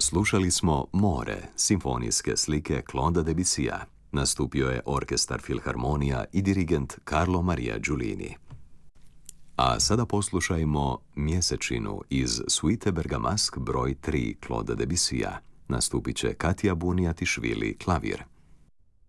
Slušali smo More, simfonijske slike Claude'a Debussya. Nastupio je orkestar Filharmonija i dirigent Carlo Maria Giulini. A sada poslušajmo Mjesečinu iz suite Bergamasque broj 3 Claude'a Debussya. Nastupit će Katja Bunijatišvili, klavir.